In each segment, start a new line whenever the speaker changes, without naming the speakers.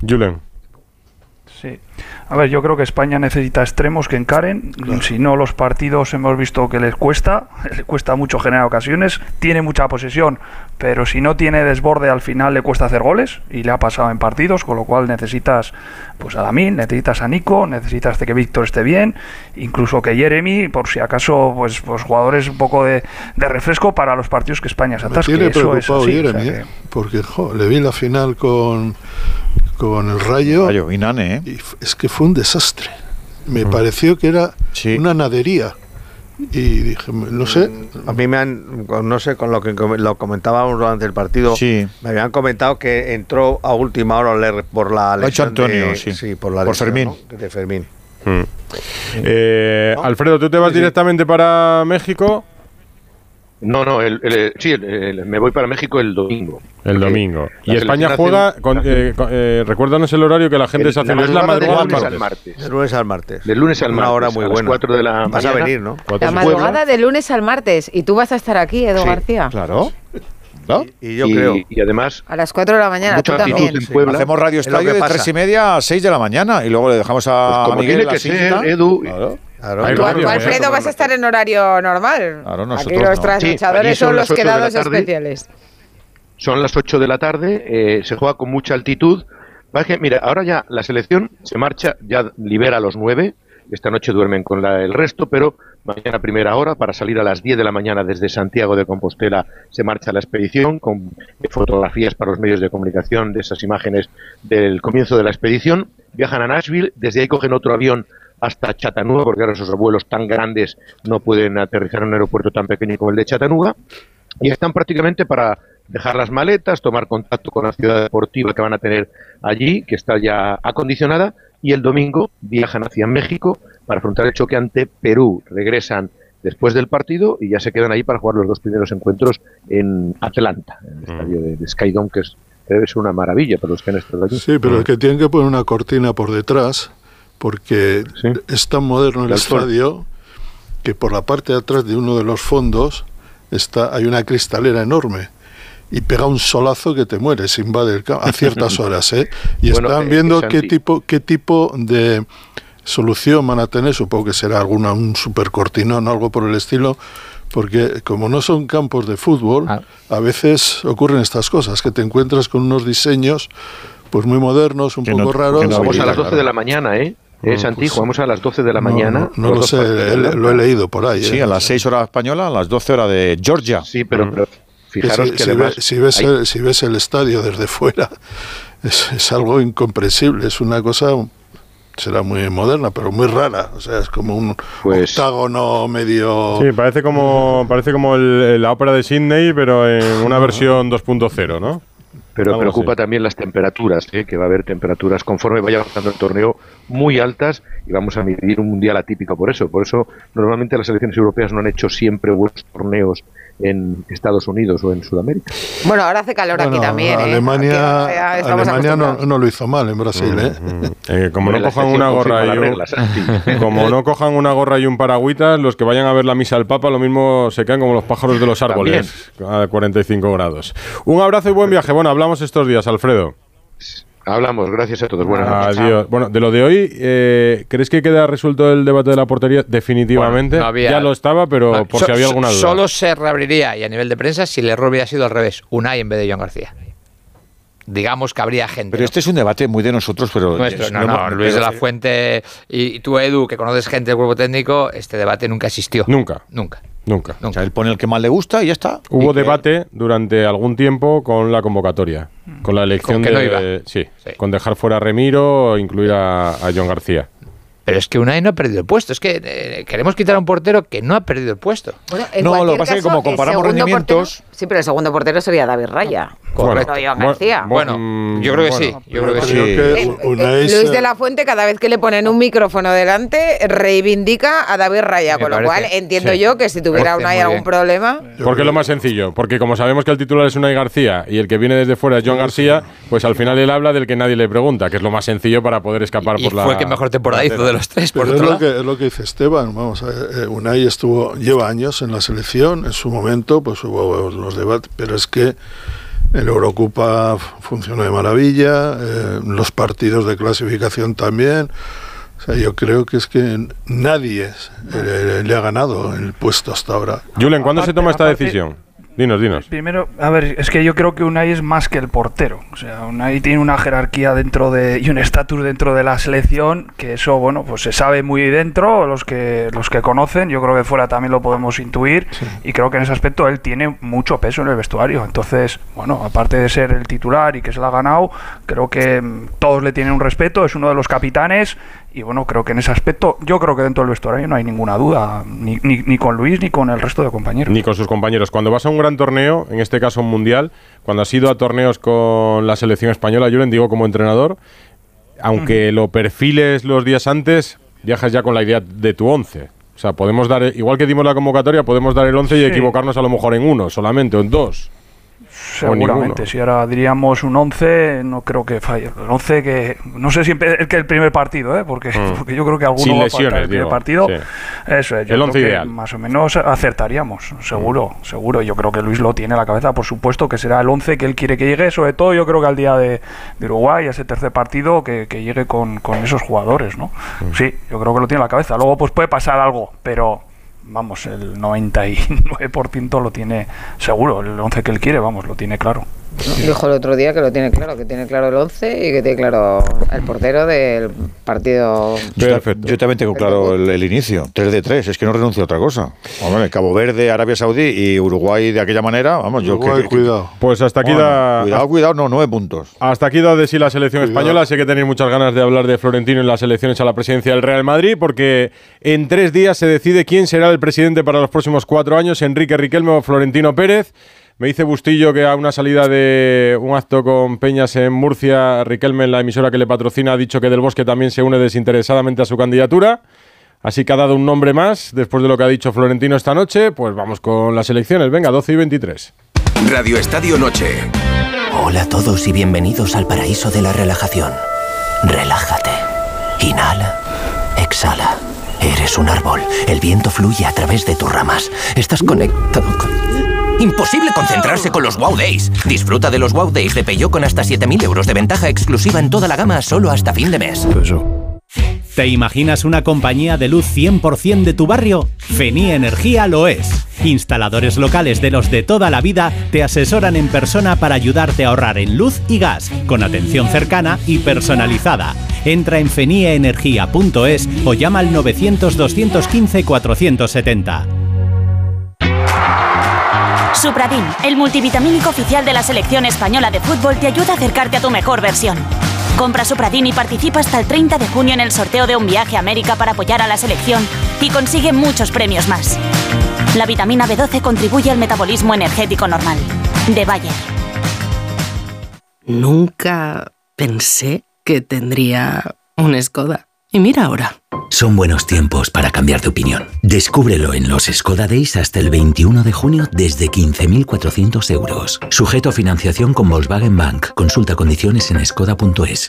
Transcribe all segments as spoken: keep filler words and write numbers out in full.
Julen.
Sí. A ver, yo creo que España necesita extremos que encaren. Claro. Si no, los partidos hemos visto que les cuesta, les cuesta mucho generar ocasiones. Tiene mucha posesión, pero si no tiene desborde, al final le cuesta hacer goles, y le ha pasado en partidos, con lo cual necesitas pues a Lamine, necesitas a Nico, necesitas de que Víctor esté bien, incluso que Jeremy, por si acaso, pues, pues jugadores un poco de, de refresco para los partidos que España se atasque.
Me tiene
eso
preocupado
es así,
Jeremy,
o sea que...
¿eh? Porque jo, le vi la final con... con el Rayo,
Rayo y Nane, ¿eh?
y es que fue un desastre. Me mm. pareció que era sí. una nadería. Y dije, no sé.
A mí me han, no sé, con lo que lo comentábamos durante el partido,
sí.
me habían comentado que entró a última hora por la lesión
Antonio,
de,
sí.
sí, por la
por
lesión,
Fermín.
¿no? de Fermín.
Mm. Eh, ¿no? Alfredo, ¿tú te vas sí, directamente sí. para México?
No, no, el, el, sí, el, el, me voy para México el domingo.
El domingo. Y España juega, con, eh, con, eh, recuérdanos el horario que la gente
el,
se hace.
La
es la madrugada
del lunes al martes.
De lunes al martes.
De lunes al martes.
Una hora muy
a
buena.
las cuatro de la
Vas
mañana.
a venir, ¿no?
La madrugada de lunes al martes. Y tú vas a estar aquí, Edu
sí,
García.
Claro. ¿No?
Y, y yo
y,
creo.
Y además.
A las cuatro de la mañana, tú también.
En Puebla.
Hacemos Radio Estadio de tres y media a seis de la mañana. Y luego le dejamos a
pues
Miguel
tiene que ser, Edu.
Claro.
Claro, tú, radio, tú Alfredo, ¿eh? Vas a estar en horario normal.
Claro,
aquí los
no.
trasnochadores
sí,
son los quedados
tarde,
especiales.
Son las ocho de la tarde, eh, se juega con mucha altitud. Que, mira, ahora ya la selección se marcha, ya libera a los nueve. Esta noche duermen con la, el resto, pero mañana a primera hora, para salir a las diez de la mañana desde Santiago de Compostela, se marcha la expedición con fotografías para los medios de comunicación de esas imágenes del comienzo de la expedición. Viajan a Nashville, desde ahí cogen otro avión hasta Chattanooga, porque ahora esos vuelos tan grandes no pueden aterrizar en un aeropuerto tan pequeño como el de Chattanooga, y están prácticamente para dejar las maletas, tomar contacto con la ciudad deportiva que van a tener allí, que está ya acondicionada, y el domingo viajan hacia México para afrontar el choque ante Perú. Regresan después del partido y ya se quedan ahí para jugar los dos primeros encuentros en Atlanta, en el estadio de, de Skydome, que, es, que debe ser una maravilla para los que han estado allí.
Sí, pero es que tienen que poner una cortina por detrás, porque ¿sí? es tan moderno el estadio que por la parte de atrás de uno de los fondos está hay una cristalera enorme y pega un solazo que te mueres, invade el campo a ciertas horas, ¿eh? Y bueno, están viendo eh, qué tipo qué tipo de solución van a tener, supongo que será alguna un super cortinón o algo por el estilo, porque como no son campos de fútbol, ah. a veces ocurren estas cosas, que te encuentras con unos diseños pues muy modernos, un que poco no, raros.
No vamos a las doce de la mañana, ¿eh? Es no, Santi, pues, jugamos a las doce de la
no,
mañana.
No, no lo sé, el, lo he leído por ahí.
Sí,
¿eh?
a las seis horas española, a las doce horas de Georgia.
Sí, pero, pero fijaros
que, si,
que
si,
además...
Ve, si, ves hay... el, si ves el estadio desde fuera, es, es algo incomprensible, es una cosa... será muy moderna, pero muy rara. O sea, es como un pues, octágono medio...
Sí, parece como parece como el, la ópera de Sydney, pero en una versión dos punto cero, ¿no?
Pero Algo preocupa así. También las temperaturas, ¿eh? Que va a haber temperaturas conforme vaya avanzando el torneo muy altas y vamos a vivir un mundial atípico por eso. Por eso normalmente las selecciones europeas no han hecho siempre buenos torneos en Estados Unidos o en Sudamérica.
Bueno, ahora hace calor bueno, aquí también.
Alemania,
¿eh?
Alemania no, no lo hizo mal en Brasil, ¿eh?
Mm, eh como no cojan una gorra y un, reglas, como no cojan una gorra y un paragüitas, los que vayan a ver la misa al Papa lo mismo se quedan como los pájaros de los árboles también. A cuarenta y cinco grados. Un abrazo y buen viaje. Bueno, hablamos estos días, Alfredo.
Hablamos, gracias a todos. Buenas noches.
Adiós. Bueno, de lo de hoy, eh, ¿crees que queda resuelto el debate de la portería? Definitivamente. Bueno, no había, ya lo estaba, pero no, por so, si había alguna duda.
Solo se reabriría, y a nivel de prensa, si el error hubiera sido al revés, Unai en vez de Joan García. Digamos que habría gente.
Pero ¿no? Este es un debate muy de nosotros, pero...
Nuestro, no, no, no, Luis de la Fuente y tú, Edu, que conoces gente del cuerpo técnico, este debate nunca existió.
Nunca.
Nunca.
Nunca.
Nunca. O sea, él pone el que más le gusta y ya está.
Hubo debate que... durante algún tiempo con la convocatoria, con la elección
¿Con
de...
No
sí, sí, con dejar fuera a Remiro o incluir a, a Joan García.
Pero es que Unai no ha perdido el puesto. Es que eh, queremos quitar a un portero que no ha perdido el puesto.
Bueno, en
no, lo que
pasa
es que como comparamos rendimientos...
Portero, sí, pero el segundo portero sería David Raya. Correcto. Joan García.
Bueno, bueno, yo creo que
bueno,
sí. Yo creo que sí.
Que
eh, Unai Luis se... de la Fuente, cada vez que le ponen un micrófono delante, reivindica a David Raya. Me con lo cual, entiendo sí. yo que si tuviera Unai algún problema...
Porque es lo más sencillo. Porque como sabemos que el titular es Unai García y el que viene desde fuera es Joan García, pues al final él habla del que nadie le pregunta, que es lo más sencillo para poder escapar
y,
por
y
la...
fue el que mejor temporada hizo de los tres, por
Pero
otro
es
lado.
Lo que, es lo que dice Esteban, vamos a ver, Unai estuvo, lleva años en la selección, en su momento pues hubo los debates, pero es que el Eurocopa funciona de maravilla, eh, los partidos de clasificación también. O sea, yo creo que es que nadie eh, le ha ganado el puesto hasta ahora.
Julen, ¿cuándo aparte, se toma esta aparte, decisión? Dinos, dinos.
Primero, a ver, es que yo creo que Unai es más que el portero. O sea, Unai tiene una jerarquía dentro de y un estatus dentro de la selección que eso, bueno, pues se sabe muy dentro, los que los que conocen. Yo creo que fuera también lo podemos intuir. Sí. Y creo que en ese aspecto él tiene mucho peso en el vestuario. Entonces, bueno, aparte de ser el titular y que se la ha ganado, creo que todos le tienen un respeto. Es uno de los capitanes. Y bueno, creo que en ese aspecto, yo creo que dentro del vestuario no hay ninguna duda, ni, ni, ni con Luis ni con el resto de compañeros.
Ni con sus compañeros. Cuando vas a un gran torneo, en este caso un mundial, cuando has ido a torneos con la selección española, yo les digo como entrenador, aunque uh-huh. lo perfiles los días antes, viajas ya con la idea de tu once. O sea, podemos dar, igual que dimos la convocatoria, podemos dar el once y sí. equivocarnos a lo mejor en uno solamente o en dos.
Seguramente, si ahora diríamos un once, no creo que falle. El once que, no sé si el que el primer partido, ¿eh? porque, mm. porque yo creo que alguno
Sin
va
lesiones,
a faltar el primer
digo,
partido.
Sí.
Eso es, yo
el once
creo
ideal.
Que más o menos acertaríamos, seguro, mm. seguro. Yo creo que Luis lo tiene en la cabeza, por supuesto, que será el once que él quiere que llegue, sobre todo yo creo que al día de, de Uruguay, ese tercer partido, que, que llegue con, con esos jugadores, ¿no? Mm. Sí, yo creo que lo tiene en la cabeza. Luego pues puede pasar algo, pero... Vamos, el noventa y nueve por ciento lo tiene seguro, el once que él quiere, vamos, lo tiene claro.
Dijo el otro día que lo tiene claro, que tiene claro el once y que tiene claro el portero del partido.
Perfecto. Yo también tengo claro el, el inicio, tres de tres, es que no renuncio a otra cosa. Hombre, Cabo Verde, Arabia Saudí y Uruguay de aquella manera, vamos, yo
Uruguay,
que,
cuidado.
Pues hasta aquí
bueno,
da...
Cuidado, cuidado, no, nueve puntos.
Hasta aquí da de sí la selección cuidado. española, sé que tenéis muchas ganas de hablar de Florentino en las elecciones a la presidencia del Real Madrid, porque en tres días se decide quién será el presidente para los próximos cuatro años, Enrique Riquelme o Florentino Pérez. Me dice Bustillo que a una salida de un acto con Peñas en Murcia, Riquelme, en la emisora que le patrocina, ha dicho que Del Bosque también se une desinteresadamente a su candidatura. Así que ha dado un nombre más, después de lo que ha dicho Florentino esta noche. Pues vamos con las elecciones. Venga, doce y veintitrés.
Radio Estadio Noche.
Hola a todos y bienvenidos al paraíso de la relajación. Relájate. Inhala. Exhala. Eres un árbol. El viento fluye a través de tus ramas. Estás conectado con... Imposible concentrarse con los Wow Days. Disfruta de los Wow Days de Peugeot con hasta siete mil euros de ventaja exclusiva en toda la gama solo hasta fin de mes.
¿Te imaginas una compañía de luz cien por ciento de tu barrio? Fenie Energía lo es. Instaladores locales de los de toda la vida te asesoran en persona para ayudarte a ahorrar en luz y gas, con atención cercana y personalizada. Entra en fenie energía punto es o llama al novecientos, doscientos quince, cuatrocientos setenta.
Supradin, el multivitamínico oficial de la selección española de fútbol, te ayuda a acercarte a tu mejor versión. Compra Supradin y participa hasta el treinta de junio en el sorteo de un viaje a América para apoyar a la selección y consigue muchos premios más. La vitamina B doce contribuye al metabolismo energético normal. De Bayer.
Nunca pensé que tendría un Skoda. Y mira ahora.
Son buenos tiempos para cambiar de opinión. Descúbrelo en los Skoda Days hasta el veintiuno de junio desde quince mil cuatrocientos euros. Sujeto a financiación con Volkswagen Bank. Consulta condiciones en skoda punto es.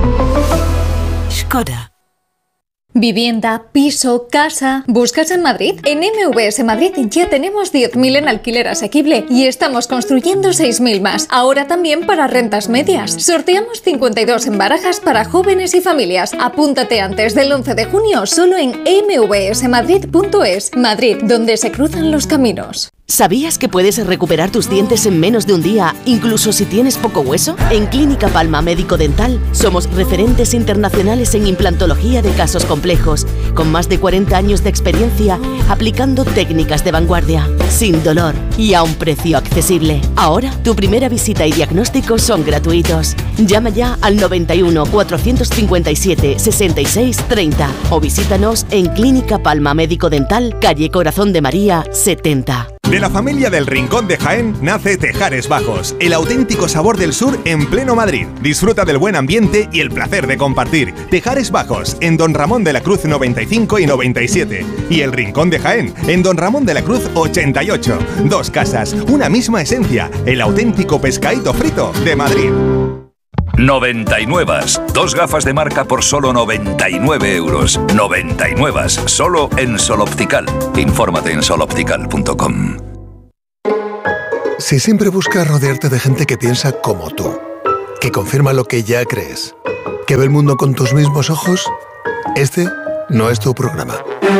Skoda.
Vivienda, piso, casa... ¿Buscas en Madrid? En M V S Madrid ya tenemos diez mil en alquiler asequible y estamos construyendo seis mil más. Ahora también para rentas medias. Sorteamos cincuenta y dos en barajas para jóvenes y familias. Apúntate antes del once de junio solo en eme ve ese madrid punto es. Madrid, donde se cruzan los caminos.
¿Sabías que puedes recuperar tus dientes en menos de un día, incluso si tienes poco hueso? En Clínica Palma Médico Dental somos referentes internacionales en implantología de casos complejos, con más de cuarenta años de experiencia aplicando técnicas de vanguardia, sin dolor y a un precio accesible. Ahora, tu primera visita y diagnóstico son gratuitos. Llama ya al noventa y uno, cuatrocientos cincuenta y siete, sesenta y seis, treinta o visítanos en Clínica Palma Médico Dental, calle Corazón de María, setenta.
De la familia del Rincón de Jaén nace Tejares Bajos, el auténtico sabor del sur en pleno Madrid. Disfruta del buen ambiente y el placer de compartir. Tejares Bajos, en Don Ramón de la Cruz noventa y cinco y noventa y siete. Y el Rincón de Jaén, en Don Ramón de la Cruz ochenta y ocho. Dos casas, una misma esencia, el auténtico pescadito frito de Madrid.
noventa y nueve. Dos gafas de marca por solo noventa y nueve euros. noventa y nueve. Solo en Sol Optical. Infórmate en sol optical punto com.
Si siempre buscas rodearte de gente que piensa como tú, que confirma lo que ya crees, que ve el mundo con tus mismos ojos, este no es tu programa.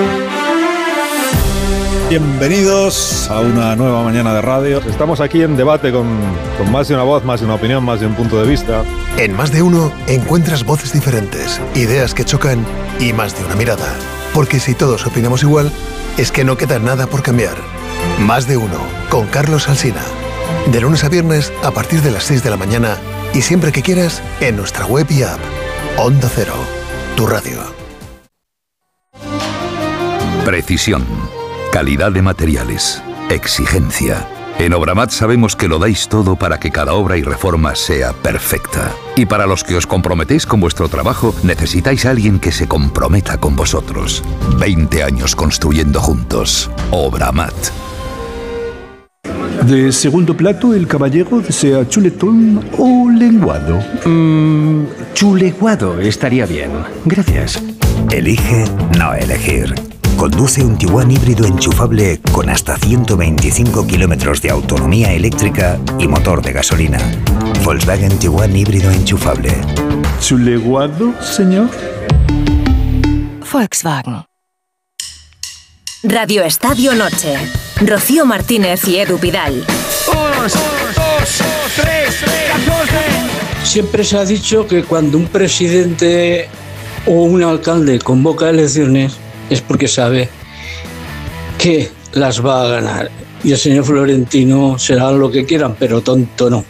Bienvenidos a una nueva mañana de radio. Estamos aquí en debate con, con más de una voz, más de una opinión, más de un punto de vista.
En Más de Uno encuentras voces diferentes, ideas que chocan y más de una mirada. Porque si todos opinamos igual, es que no queda nada por cambiar. Más de Uno, con Carlos Alsina. De lunes a viernes a partir de las seis de la mañana y siempre que quieras en nuestra web y app. Onda Cero, tu radio.
Precisión, calidad de materiales, exigencia. En Obramat sabemos que lo dais todo para que cada obra y reforma sea perfecta. Y para los que os comprometéis con vuestro trabajo, necesitáis a alguien que se comprometa con vosotros. veinte años construyendo juntos. Obramat.
De segundo plato, el caballero desea chuletón o lenguado.
Mmm, chuleguado estaría bien. Gracias.
Elige no elegir. Conduce un Tiguan híbrido enchufable con hasta ciento veinticinco kilómetros de autonomía eléctrica y motor de gasolina. Volkswagen Tiguan híbrido enchufable.
¿Chuleguado, señor?
Volkswagen. Radio Estadio Noche. Rocío Martínez y Edu Pidal.
Uno, dos, dos, tres, catorce.
Siempre se ha dicho que cuando un presidente o un alcalde convoca elecciones es porque sabe que las va a ganar. Y el señor Florentino será lo que quieran, pero tonto no.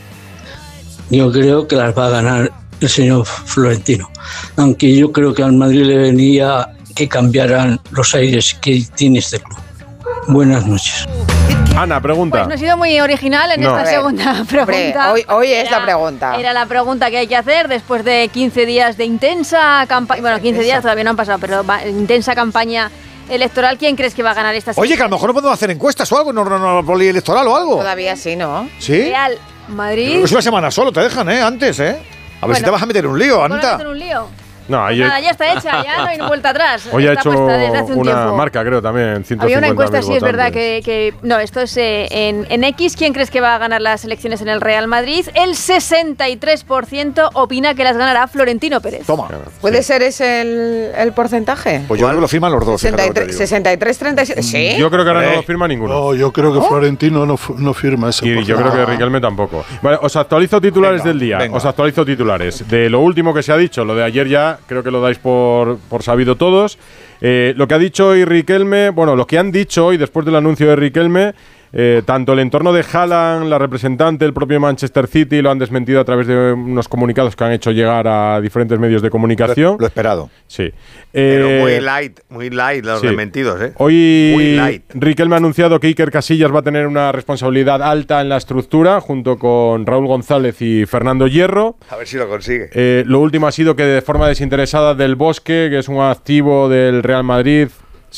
Yo creo que las va a ganar el señor Florentino. Aunque yo creo que al Madrid le venía que cambiaran los aires que tiene este club. Buenas noches.
Ana, pregunta.
Pues no he sido muy original en
no.
esta segunda pregunta.
Hombre, hoy, hoy es
era,
la pregunta.
Era la pregunta que hay que hacer después de quince días de intensa campaña. Bueno, quince días todavía no han pasado, pero va, intensa campaña electoral. ¿Quién crees que va a ganar esta
Oye, que a lo mejor no podemos hacer encuestas o algo, no, no, no, polielectoral o algo.
Todavía sí, ¿no?
¿Sí?
Real Madrid.
Es una semana solo, te dejan, ¿eh? Antes, ¿eh? A ver bueno, si te vas a meter en un lío, Anita.
meter un lío?
No,
pues nada, ya está hecha, ya no hay vuelta atrás.
Hoy ha hecho
un
una
tiempo.
marca, creo, también, ciento cincuenta
Había una encuesta, sí,
votantes.
es verdad, que, que... No, esto es eh, en, en X. ¿Quién crees que va a ganar las elecciones en el Real Madrid? El sesenta y tres por ciento opina que las ganará Florentino Pérez.
Toma.
¿Puede ser ese el, el porcentaje?
Pues yo creo que lo firman los dos.
sesenta y tres treinta y siete. ¿Sí?
Yo creo que ahora eh. no lo firma ninguno.
No, yo creo que ¿Oh? Florentino no, no firma ese
porcentaje. Y yo creo que Riquelme tampoco. Vale, os actualizo titulares venga, del día. Venga. Os actualizo titulares. De lo último que se ha dicho, lo de ayer ya creo que lo dais por Por, por sabido todos. Eh, lo que ha dicho hoy Riquelme, bueno, lo que han dicho hoy después del anuncio de Riquelme, eh, tanto el entorno de Haaland, la representante, el propio Manchester City, lo han desmentido a través de unos comunicados que han hecho llegar a diferentes medios de comunicación.
Lo, lo esperado.
Sí. Eh,
Pero muy light, muy light los sí. desmentidos, ¿eh?
Hoy muy light. Riquelme ha anunciado que Iker Casillas va a tener una responsabilidad alta en la estructura, junto con Raúl González y Fernando Hierro.
A ver si lo consigue.
Eh, lo último ha sido que de forma desinteresada Del Bosque, que es un activo del Real Madrid,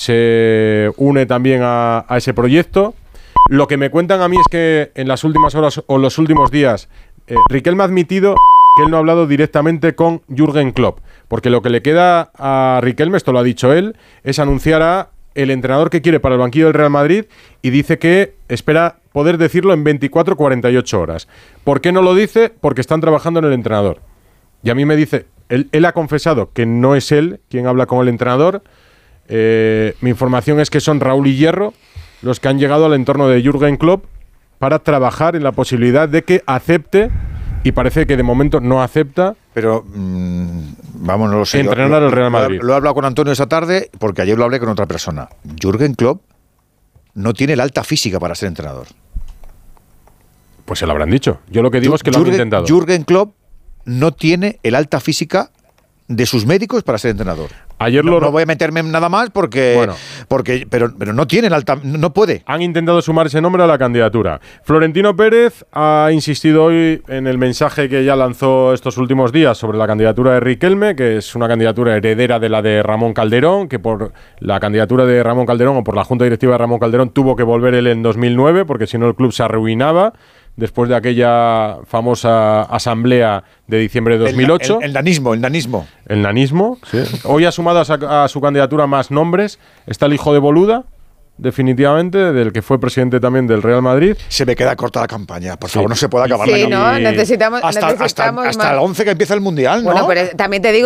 se une también a, a ese proyecto. Lo que me cuentan a mí es que en las últimas horas o los últimos días, eh, Riquelme ha admitido que él no ha hablado directamente con Jürgen Klopp, porque lo que le queda a Riquelme, esto lo ha dicho él, es anunciar a el entrenador que quiere para el banquillo del Real Madrid y dice que espera poder decirlo en veinticuatro a cuarenta y ocho horas. ¿Por qué no lo dice? Porque están trabajando en el entrenador. Y a mí me dice, él, él ha confesado que no es él quien habla con el entrenador. Eh, mi información es que son Raúl y Hierro los que han llegado al entorno de Jürgen Klopp para trabajar en la posibilidad de que acepte, y parece que de momento no acepta,
pero mmm, vamos, no lo sé.
Entrenar al Real Madrid.
Lo, lo he hablado con Antonio esta tarde, porque ayer lo hablé con otra persona. Jürgen Klopp no tiene la alta física para ser entrenador.
Pues se lo habrán dicho. Yo lo que digo J- es que lo
Jürgen,
han intentado.
Jürgen Klopp no tiene el alta física de sus médicos para ser entrenador.
Ayer
no,
lo
no voy a meterme en nada más porque, bueno, porque pero, pero no tiene el alta, no puede.
Han intentado sumar ese nombre a la candidatura. Florentino Pérez ha insistido hoy en el mensaje que ya lanzó estos últimos días sobre la candidatura de Riquelme, que es una candidatura heredera de la de Ramón Calderón, que por la candidatura de Ramón Calderón o por la junta directiva de Ramón Calderón tuvo que volver él en dos mil nueve, porque si no el club se arruinaba después de aquella famosa asamblea de diciembre de dos mil ocho.
El, el, el nanismo, el nanismo.
El nanismo, sí. Hoy ha sumado a, sa- a su candidatura más nombres. Está el hijo de Boluda, definitivamente, del que fue presidente también del Real Madrid.
Se me queda corta la campaña, por favor, sí. no se puede acabar
sí,
la
¿no? Necesitamos,
hasta,
necesitamos
hasta, hasta el once que empieza el Mundial, ¿no?
Bueno, pero también te digo